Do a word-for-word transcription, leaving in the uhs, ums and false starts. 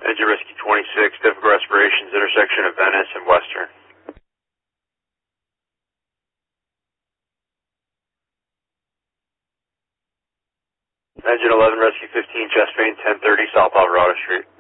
Engine Rescue twenty-six, difficult respirations, intersection of Venice and Western. Engine eleven, Rescue fifteen, chest pain, ten thirty, South Alvarado Street.